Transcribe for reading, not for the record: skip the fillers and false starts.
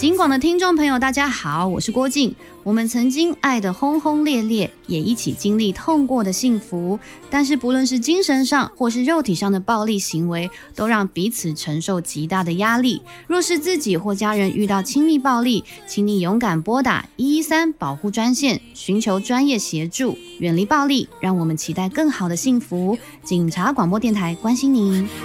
警广的听众朋友大家好，我是郭静。我们曾经爱得轰轰烈烈，也一起经历痛过的幸福，但是不论是精神上或是肉体上的暴力行为，都让彼此承受极大的压力。若是自己或家人遇到亲密暴力，请你勇敢拨打113保护专线，寻求专业协助，远离暴力，让我们期待更好的幸福。警察广播电台关心您。